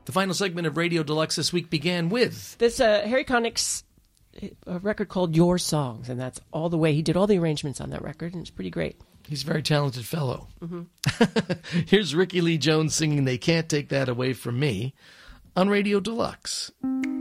The final segment of Radio Deluxe this week began with this Harry Connick's record called Your Songs, and that's all the way. He did all the arrangements on that record, and it's pretty great. He's a very talented fellow. Here's Ricky Lee Jones singing They Can't Take That Away From Me on Radio Deluxe.